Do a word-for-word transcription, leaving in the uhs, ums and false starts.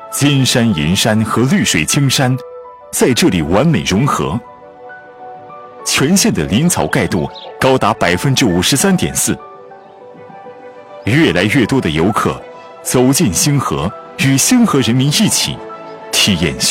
金山银山和绿水青山在这里完美融合，全县的林草盖度高达百分之五十三点四。越来越多的游客走进星河，与星河人民一起体验